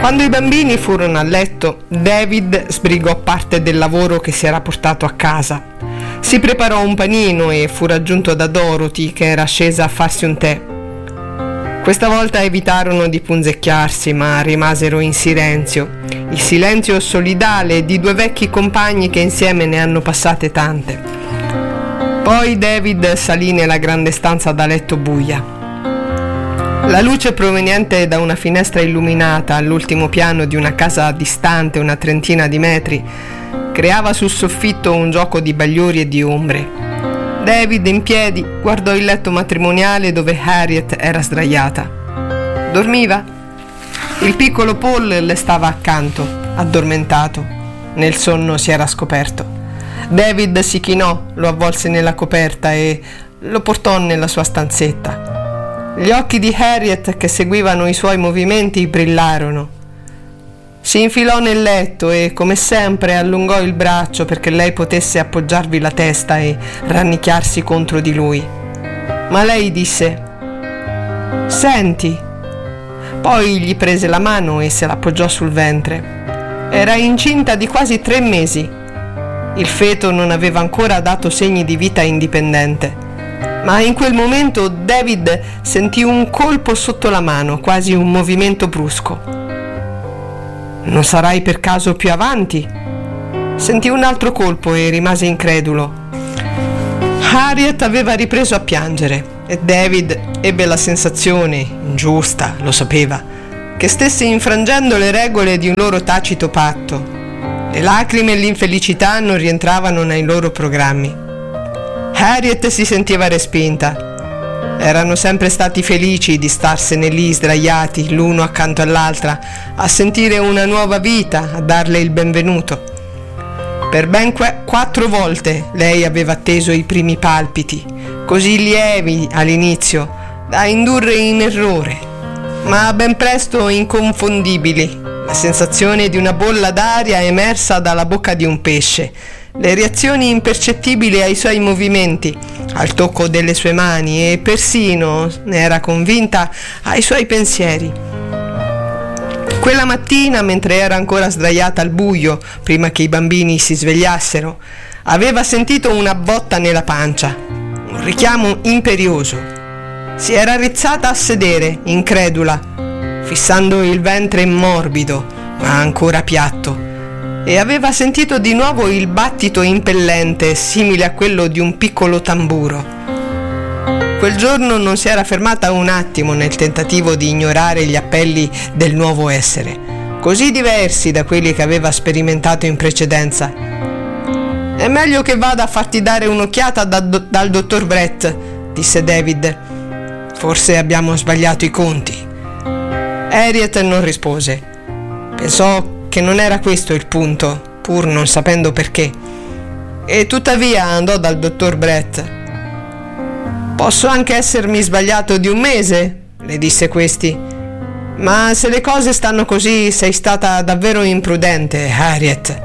Quando i bambini furono a letto, David sbrigò parte del lavoro che si era portato a casa. Si preparò un panino e fu raggiunto da Dorothy, che era scesa a farsi un tè. Questa volta evitarono di punzecchiarsi, ma rimasero in silenzio. Il silenzio solidale di due vecchi compagni che insieme ne hanno passate tante. Poi David salì nella grande stanza da letto buia. La luce proveniente da una finestra illuminata all'ultimo piano di una casa distante una trentina di metri creava sul soffitto un gioco di bagliori e di ombre. David, in piedi, guardò il letto matrimoniale dove Harriet era sdraiata. Dormiva? Il piccolo Paul le stava accanto, addormentato. Nel sonno si era scoperto. David si chinò, lo avvolse nella coperta e lo portò nella sua stanzetta. Gli occhi di Harriet, che seguivano i suoi movimenti, brillarono. Si infilò nel letto e, come sempre, allungò il braccio perché lei potesse appoggiarvi la testa e rannicchiarsi contro di lui. Ma lei disse: «Senti». Poi gli prese la mano e se l'appoggiò sul ventre. Era incinta di quasi 3 mesi. Il feto non aveva ancora dato segni di vita indipendente. Ma in quel momento David sentì un colpo sotto la mano, quasi un movimento brusco. «Non sarai per caso più avanti?» Sentì un altro colpo e rimase incredulo. Harriet aveva ripreso a piangere e David ebbe la sensazione, ingiusta, lo sapeva, che stesse infrangendo le regole di un loro tacito patto. Le lacrime e l'infelicità non rientravano nei loro programmi. Harriet si sentiva respinta. Erano sempre stati felici di starsene lì sdraiati l'uno accanto all'altra, a sentire una nuova vita, a darle il benvenuto. Per ben 4 volte lei aveva atteso i primi palpiti, così lievi all'inizio, da indurre in errore, ma ben presto inconfondibili. La sensazione di una bolla d'aria emersa dalla bocca di un pesce, le reazioni impercettibili ai suoi movimenti, al tocco delle sue mani e persino, ne era convinta, ai suoi pensieri. Quella mattina, mentre era ancora sdraiata al buio, prima che i bambini si svegliassero, aveva sentito una botta nella pancia, un richiamo imperioso. Si era rizzata a sedere, incredula, fissando il ventre morbido, ma ancora piatto, e aveva sentito di nuovo il battito impellente, simile a quello di un piccolo tamburo. Quel giorno non si era fermata un attimo nel tentativo di ignorare gli appelli del nuovo essere, così diversi da quelli che aveva sperimentato in precedenza. «È meglio che vada a farti dare un'occhiata dal dottor Brett», disse David. «Forse abbiamo sbagliato i conti». Harriet non rispose. Pensò che non era questo il punto, pur non sapendo perché, e tuttavia andò dal dottor Brett. «Posso anche essermi sbagliato di 1 mese», le disse questi, «ma se le cose stanno così sei stata davvero imprudente, Harriet».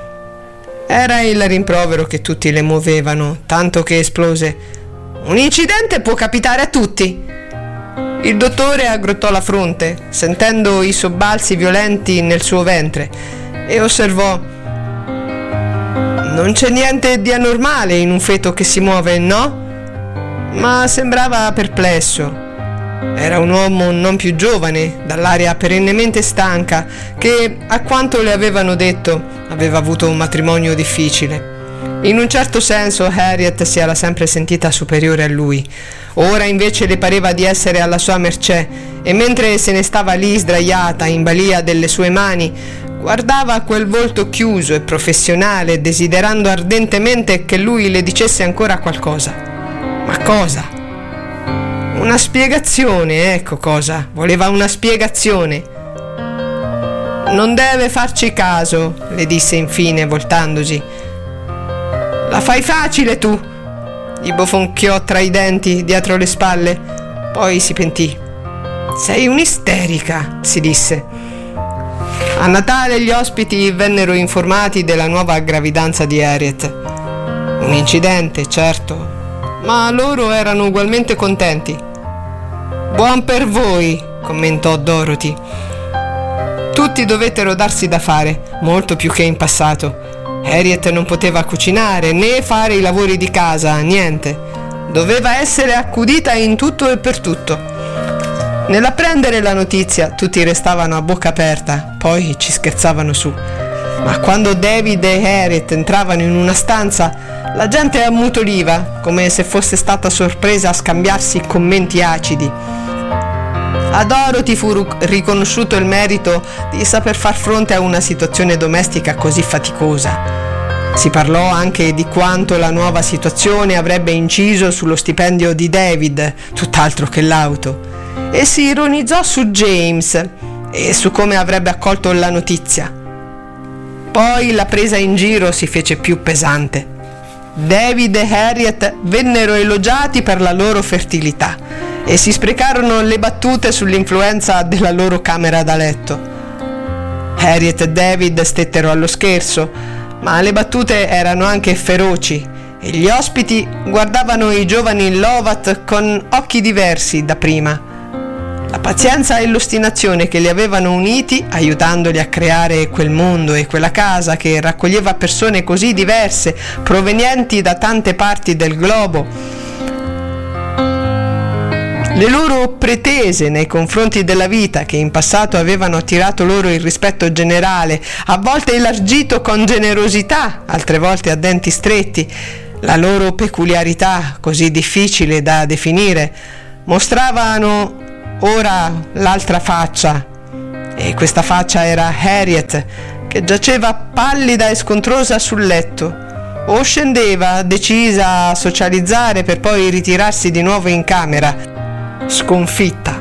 Era il rimprovero che tutti le muovevano, tanto che esplose: «Un incidente può capitare a tutti». Il dottore aggrottò la fronte, sentendo i sobbalzi violenti nel suo ventre, e osservò: «Non c'è niente di anormale in un feto che si muove, no?» Ma sembrava perplesso. Era un uomo non più giovane, dall'aria perennemente stanca, che, a quanto le avevano detto, aveva avuto un matrimonio difficile. In un certo senso Harriet si era sempre sentita superiore a lui. Ora invece le pareva di essere alla sua mercé, e mentre se ne stava lì sdraiata in balia delle sue mani, guardava quel volto chiuso e professionale, desiderando ardentemente che lui le dicesse ancora qualcosa. Ma cosa? Una spiegazione, ecco cosa. Voleva una spiegazione. «Non deve farci caso», le disse infine, voltandosi. «La fai facile tu», gli bofonchiò tra i denti dietro le spalle. Poi si pentì. «Sei un'isterica», si disse. A Natale gli ospiti vennero informati della nuova gravidanza di Harriet. Un incidente, certo, ma loro erano ugualmente contenti. «Buon per voi», commentò Dorothy. Tutti dovettero darsi da fare, molto più che in passato. Harriet non poteva cucinare né fare i lavori di casa, niente. Doveva essere accudita in tutto e per tutto. Nell'apprendere la notizia tutti restavano a bocca aperta, poi ci scherzavano su. Ma quando David e Harriet entravano in una stanza, la gente ammutoliva, come se fosse stata sorpresa a scambiarsi commenti acidi. A Dorothy fu riconosciuto il merito di saper far fronte a una situazione domestica così faticosa. Si parlò anche di quanto la nuova situazione avrebbe inciso sullo stipendio di David, tutt'altro che l'auto, e si ironizzò su James e su come avrebbe accolto la notizia. Poi la presa in giro si fece più pesante. David e Harriet vennero elogiati per la loro fertilità e si sprecarono le battute sull'influenza della loro camera da letto. Harriet e David stettero allo scherzo, ma le battute erano anche feroci e gli ospiti guardavano i giovani Lovat con occhi diversi da prima. La pazienza e l'ostinazione che li avevano uniti, aiutandoli a creare quel mondo e quella casa che raccoglieva persone così diverse, provenienti da tante parti del globo. Le loro pretese nei confronti della vita, che in passato avevano attirato loro il rispetto generale, a volte elargito con generosità, altre volte a denti stretti, la loro peculiarità, così difficile da definire, mostravano ora l'altra faccia, e questa faccia era Harriet, che giaceva pallida e scontrosa sul letto, o scendeva decisa a socializzare per poi ritirarsi di nuovo in camera, sconfitta.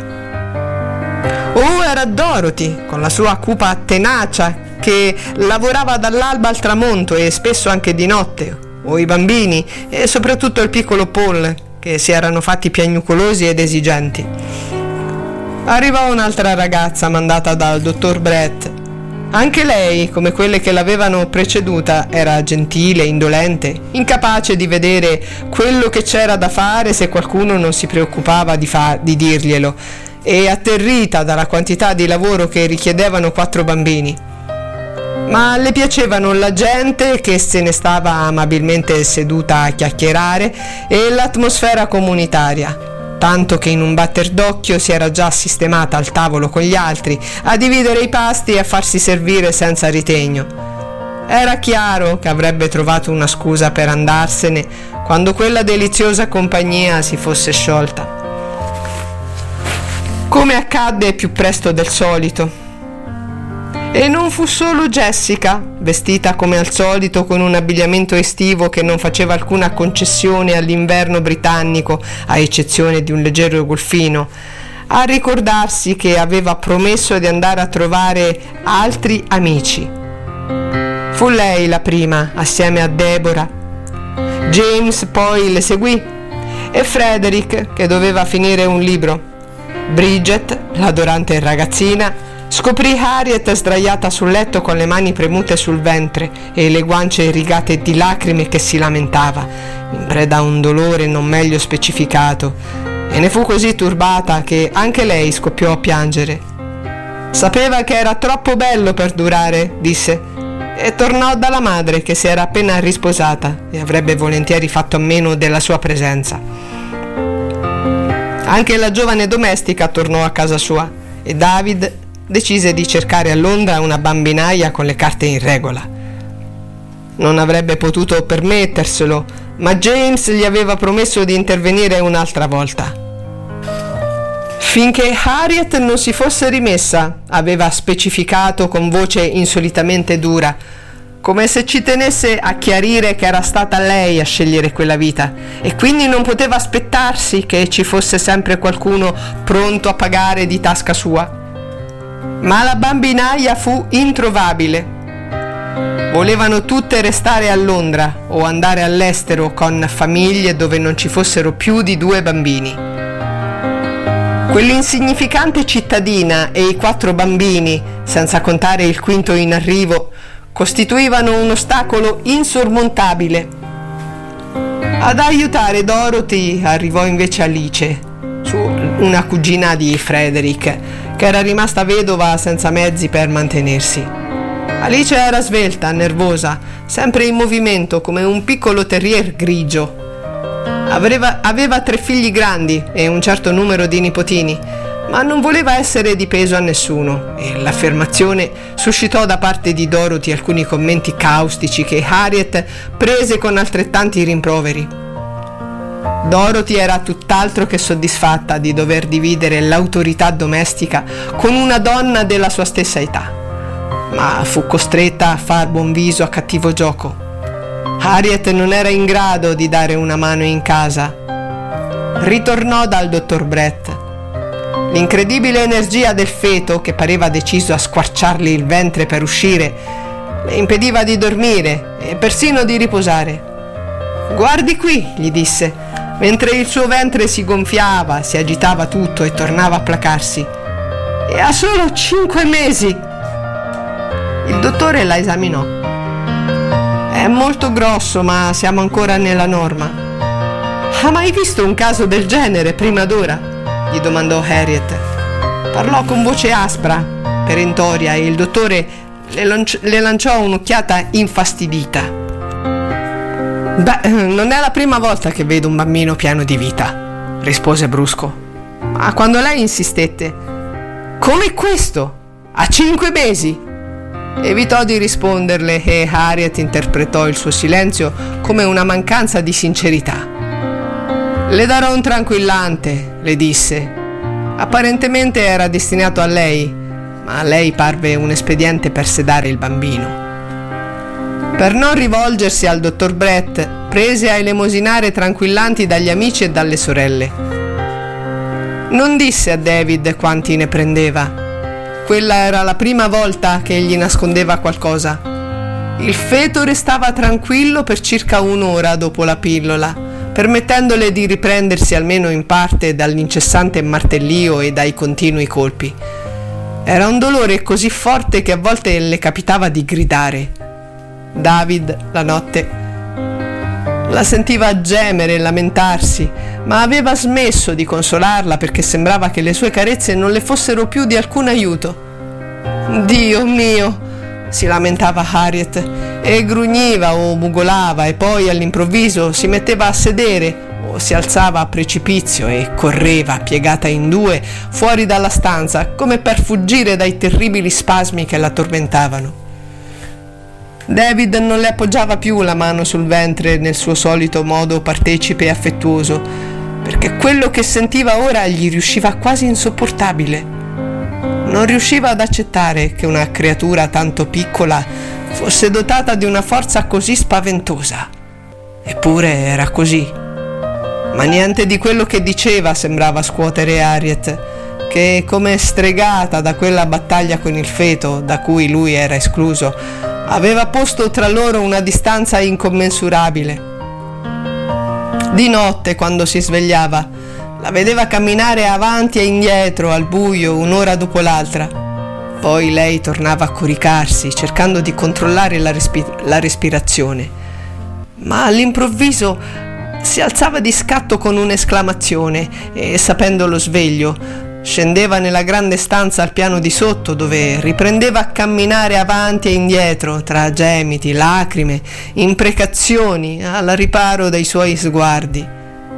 O era Dorothy, con la sua cupa tenacia, che lavorava dall'alba al tramonto e spesso anche di notte, o i bambini, e soprattutto il piccolo Paul, che si erano fatti piagnucolosi ed esigenti. Arrivò un'altra ragazza mandata dal dottor Brett. Anche lei, come quelle che l'avevano preceduta, era gentile, indolente, incapace di vedere quello che c'era da fare se qualcuno non si preoccupava di dirglielo, e atterrita dalla quantità di lavoro che richiedevano 4 bambini. Ma le piacevano la gente che se ne stava amabilmente seduta a chiacchierare e l'atmosfera comunitaria, tanto che in un batter d'occhio si era già sistemata al tavolo con gli altri, a dividere i pasti e a farsi servire senza ritegno. Era chiaro che avrebbe trovato una scusa per andarsene quando quella deliziosa compagnia si fosse sciolta. Come accadde più presto del solito. E non fu solo Jessica, vestita come al solito con un abbigliamento estivo che non faceva alcuna concessione all'inverno britannico, a eccezione di un leggero golfino, a ricordarsi che aveva promesso di andare a trovare altri amici. Fu lei la prima, assieme a Deborah. James poi le seguì, e Frederick, che doveva finire un libro. Bridget, l'adorante ragazzina, scoprì Harriet sdraiata sul letto con le mani premute sul ventre e le guance rigate di lacrime che si lamentava, in preda a un dolore non meglio specificato, e ne fu così turbata che anche lei scoppiò a piangere. Sapeva che era troppo bello per durare, disse, e tornò dalla madre che si era appena risposata e avrebbe volentieri fatto a meno della sua presenza. Anche la giovane domestica tornò a casa sua e David decise di cercare a Londra una bambinaia con le carte in regola. Non avrebbe potuto permetterselo, ma James gli aveva promesso di intervenire un'altra volta. Finché Harriet non si fosse rimessa, aveva specificato con voce insolitamente dura, come se ci tenesse a chiarire che era stata lei a scegliere quella vita e quindi non poteva aspettarsi che ci fosse sempre qualcuno pronto a pagare di tasca sua. Ma la bambinaia fu introvabile. Volevano tutte restare a Londra o andare all'estero con famiglie dove non ci fossero più di 2 bambini. Quell'insignificante cittadina e i 4 bambini, senza contare il quinto in arrivo, costituivano un ostacolo insormontabile. Ad aiutare Dorothy arrivò invece Alice, una cugina di Frederick, che era rimasta vedova senza mezzi per mantenersi. Alice era svelta, nervosa, sempre in movimento come un piccolo terrier grigio. Aveva 3 figli grandi e un certo numero di nipotini, ma non voleva essere di peso a nessuno, e l'affermazione suscitò da parte di Dorothy alcuni commenti caustici che Harriet prese con altrettanti rimproveri. Dorothy era tutt'altro che soddisfatta di dover dividere l'autorità domestica con una donna della sua stessa età, ma fu costretta a far buon viso a cattivo gioco. Harriet non era in grado di dare una mano in casa. Ritornò dal dottor Brett. L'incredibile energia del feto, che pareva deciso a squarciargli il ventre per uscire, le impediva di dormire e persino di riposare. «Guardi qui», gli disse, mentre il suo ventre si gonfiava, si agitava tutto e tornava a placarsi. «E ha solo 5 mesi!» Il dottore la esaminò. «È molto grosso, ma siamo ancora nella norma». «Ha mai visto un caso del genere prima d'ora?» gli domandò Harriet. Parlò con voce aspra, perentoria, e il dottore le lanciò un'occhiata infastidita. «Beh, non è la prima volta che vedo un bambino pieno di vita», rispose brusco. Ma quando lei insistette: «Come questo? A 5 mesi?» evitò di risponderle, e Harriet interpretò il suo silenzio come una mancanza di sincerità. «Le darò un tranquillante», le disse. Apparentemente era destinato a lei, ma a lei parve un espediente per sedare il bambino. Per non rivolgersi al dottor Brett, prese a elemosinare tranquillanti dagli amici e dalle sorelle. Non disse a David quanti ne prendeva. Quella era la prima volta che gli nascondeva qualcosa. Il feto restava tranquillo per circa un'ora dopo la pillola, permettendole di riprendersi almeno in parte dall'incessante martellio e dai continui colpi. Era un dolore così forte che a volte le capitava di gridare. David, la notte, la sentiva gemere e lamentarsi, ma aveva smesso di consolarla perché sembrava che le sue carezze non le fossero più di alcun aiuto. «Dio mio!» si lamentava Harriet, e grugniva o mugolava, e poi all'improvviso si metteva a sedere o si alzava a precipizio e correva piegata in 2 fuori dalla stanza come per fuggire dai terribili spasmi che la tormentavano. David non le appoggiava più la mano sul ventre nel suo solito modo partecipe e affettuoso, perché quello che sentiva ora gli riusciva quasi insopportabile. Non riusciva ad accettare che una creatura tanto piccola fosse dotata di una forza così spaventosa. Eppure era così. Ma niente di quello che diceva sembrava scuotere Harriet, che, come stregata da quella battaglia con il feto, da cui lui era escluso, aveva posto tra loro una distanza incommensurabile. Di notte, quando si svegliava, la vedeva camminare avanti e indietro al buio un'ora dopo l'altra. Poi lei tornava a coricarsi, cercando di controllare la respirazione. Ma all'improvviso si alzava di scatto con un'esclamazione e, sapendo lo sveglio, scendeva nella grande stanza al piano di sotto, dove riprendeva a camminare avanti e indietro tra gemiti, lacrime, imprecazioni, al riparo dei suoi sguardi.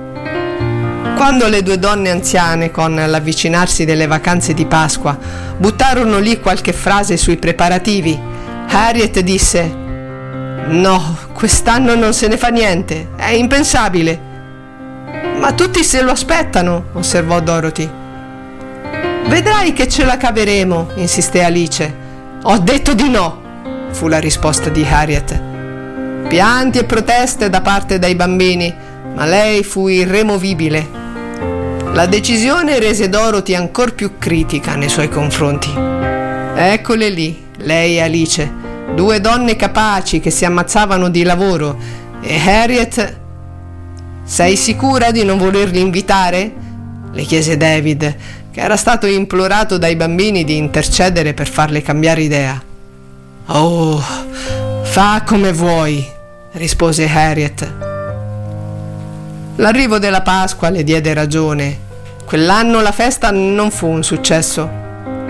Quando le 2 donne anziane, con l'avvicinarsi delle vacanze di Pasqua, buttarono lì qualche frase sui preparativi, Harriet disse: «No, quest'anno non se ne fa niente, è impensabile». «Ma tutti se lo aspettano», osservò Dorothy. «Vedrai che ce la caveremo», insisté Alice. «Ho detto di no», fu la risposta di Harriet. Pianti e proteste da parte dei bambini, ma lei fu irremovibile. La decisione rese Dorothy ancor più critica nei suoi confronti. Eccole lì, lei e Alice, 2 donne capaci che si ammazzavano di lavoro, e Harriet... «Sei sicura di non volerli invitare?» le chiese David, che era stato implorato dai bambini di intercedere per farle cambiare idea. «Oh, fa come vuoi», rispose Harriet. L'arrivo della Pasqua le diede ragione. Quell'anno la festa non fu un successo.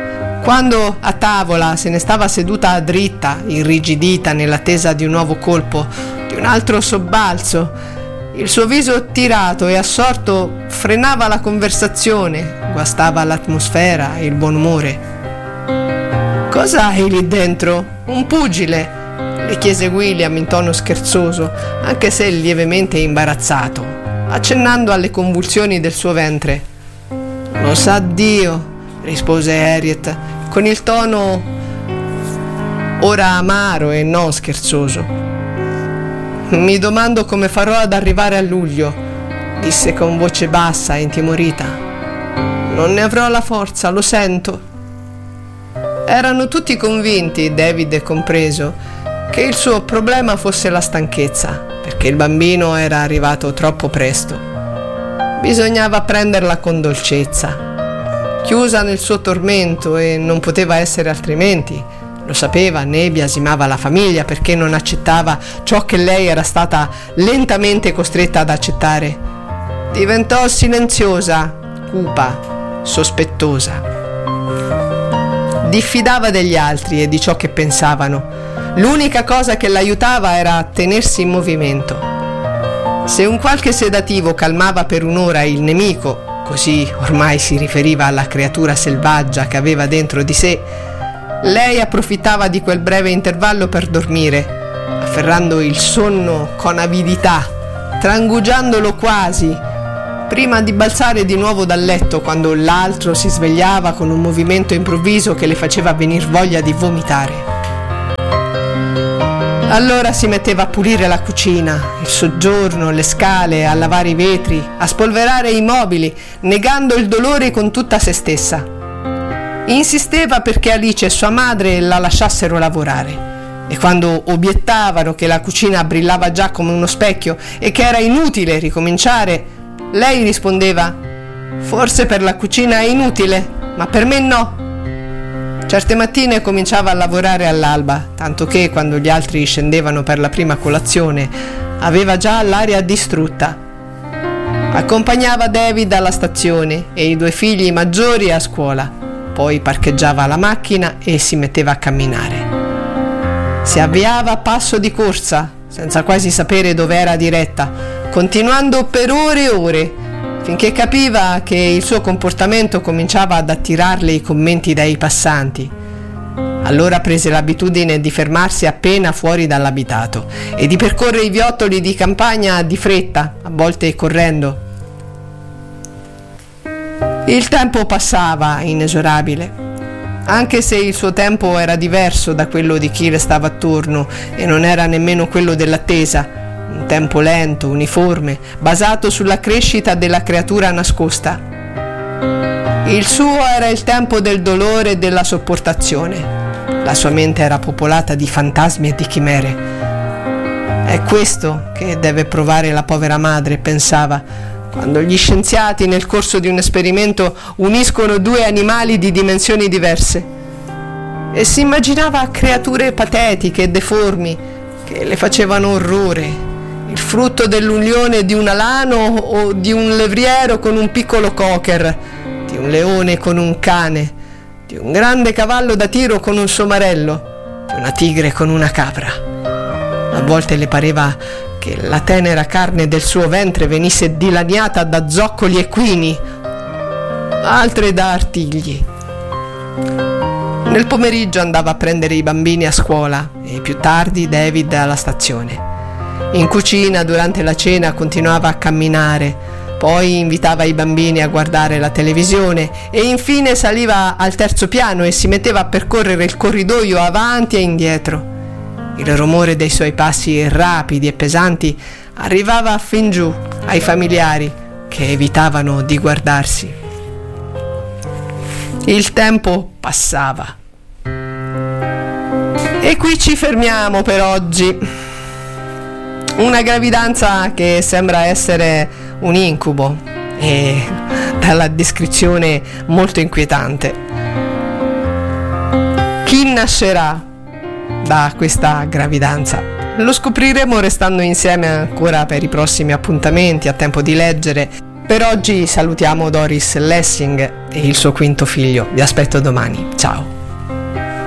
Quando a tavola se ne stava seduta dritta, irrigidita nell'attesa di un nuovo colpo, di un altro sobbalzo, il suo viso tirato e assorto frenava la conversazione, guastava l'atmosfera e il buon umore. «Cosa hai lì dentro? Un pugile?» le chiese William in tono scherzoso, anche se lievemente imbarazzato, accennando alle convulsioni del suo ventre. «Lo sa Dio», rispose Harriet, con il tono ora amaro e non scherzoso. «Mi domando come farò ad arrivare a luglio», disse con voce bassa e intimorita. «Non ne avrò la forza, lo sento». Erano tutti convinti, David compreso, che il suo problema fosse la stanchezza, perché il bambino era arrivato troppo presto. Bisognava prenderla con dolcezza. Chiusa nel suo tormento, e non poteva essere altrimenti, lo sapeva, né biasimava la famiglia perché non accettava ciò che lei era stata lentamente costretta ad accettare. Diventò silenziosa, cupa, sospettosa. Diffidava degli altri e di ciò che pensavano. L'unica cosa che l'aiutava era tenersi in movimento. Se un qualche sedativo calmava per un'ora il nemico, così ormai si riferiva alla creatura selvaggia che aveva dentro di sé, lei approfittava di quel breve intervallo per dormire, afferrando il sonno con avidità, trangugiandolo quasi, prima di balzare di nuovo dal letto quando l'altro si svegliava con un movimento improvviso che le faceva venir voglia di vomitare. Allora si metteva a pulire la cucina, il soggiorno, le scale, a lavare i vetri, a spolverare i mobili, negando il dolore con tutta se stessa. Insisteva perché Alice e sua madre la lasciassero lavorare, e quando obiettavano che la cucina brillava già come uno specchio e che era inutile ricominciare, lei rispondeva: «Forse per la cucina è inutile, ma per me no». Certe mattine cominciava a lavorare all'alba, tanto che quando gli altri scendevano per la prima colazione aveva già l'aria distrutta. Accompagnava David alla stazione e i due figli maggiori a scuola, poi parcheggiava la macchina e si metteva a camminare. Si avviava a passo di corsa, senza quasi sapere dove era diretta, continuando per ore e ore, finché capiva che il suo comportamento cominciava ad attirarle i commenti dai passanti. Allora prese l'abitudine di fermarsi appena fuori dall'abitato e di percorrere i viottoli di campagna di fretta, a volte correndo. Il tempo passava inesorabile, anche se il suo tempo era diverso da quello di chi le stava attorno e non era nemmeno quello dell'attesa. Un tempo lento, uniforme, basato sulla crescita della creatura nascosta. Il suo era il tempo del dolore e della sopportazione. La sua mente era popolata di fantasmi e di chimere. È questo che deve provare la povera madre, pensava, quando gli scienziati nel corso di un esperimento uniscono due animali di dimensioni diverse. E si immaginava creature patetiche e deformi che le facevano orrore. Il frutto dell'unione di un alano o di un levriero con un piccolo cocker, di un leone con un cane, di un grande cavallo da tiro con un somarello, di una tigre con una capra. A volte le pareva che la tenera carne del suo ventre venisse dilaniata da zoccoli equini, altre da artigli. Nel pomeriggio andava a prendere i bambini a scuola e più tardi David alla stazione. In cucina durante la cena continuava a camminare, poi invitava i bambini a guardare la televisione e infine saliva al terzo piano e si metteva a percorrere il corridoio avanti e indietro. Il rumore dei suoi passi rapidi e pesanti arrivava fin giù ai familiari che evitavano di guardarsi. Il tempo passava. E qui ci fermiamo per oggi. Una gravidanza che sembra essere un incubo e dalla descrizione molto inquietante. Chi nascerà da questa gravidanza? Lo scopriremo restando insieme ancora per i prossimi appuntamenti, a tempo di leggere Per oggi salutiamo Doris Lessing e il suo quinto figlio. Vi aspetto domani. Ciao.